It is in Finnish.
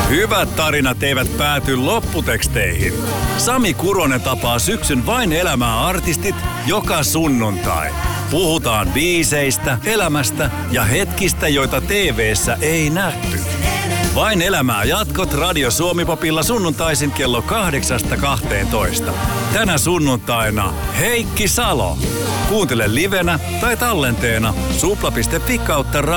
Hyvät tarinat eivät pääty lopputeksteihin. Sami Kuronen tapaa syksyn Vain elämää -artistit joka sunnuntai. Puhutaan biiseistä, elämästä ja hetkistä, joita TV:ssä ei nähty. Vain elämää -jatkot Radio Suomi-popilla sunnuntaisin kello 8-12. Tänä sunnuntaina Heikki Salo. Kuuntele livenä tai tallenteena supla.fi/radio.